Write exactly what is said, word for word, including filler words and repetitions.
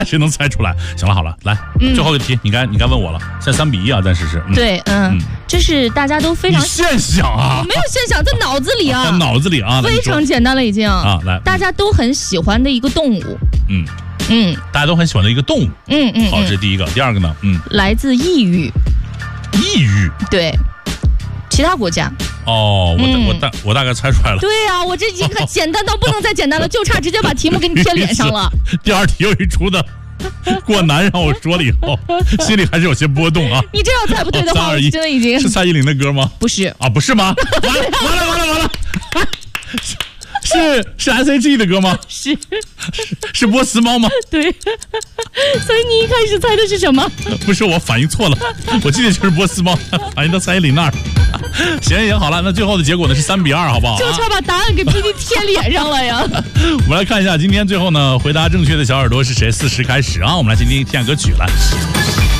谁能猜出来？行了，好了，来、嗯、最后一个题，你该你该问我了。现在三比一啊，暂时是。 嗯、对，嗯，嗯这是大家都非常。 你现想啊？ 我没有现想，在脑子里啊。 在脑子里啊。 非常简单了，已经啊，来， 大家都很喜欢的一个动物。 嗯嗯， 大家都很喜欢的一个动物。 嗯嗯。 好，这是第一个。第二个呢？嗯， 来自异域。 异域。 对。其他国家哦，我、嗯、我大我大概猜出来了。 对呀、啊，我这已经可简单到不能再简单了，就差直接把题目给你贴脸上了。 第二题又一出的过难，让我说了以后，心里还是有些波动啊。 你这要猜不对的话，我真的已经是蔡依林的歌吗？ 不是啊，不是吗？完了完了完了完了！是是 S H E 的歌吗？ 是是是波斯猫吗？ 对，所以你一开始猜的是什么？ 不是，我反应错了，我记得就是波斯猫，反应到蔡依林那儿。行行好了，那最后的结果呢是三比二，好不好？ 就差把答案给 P D 贴脸上了呀。 我们来看一下今天最后呢回答正确的小耳朵是谁。四十开始啊，我们来听听天歌曲来。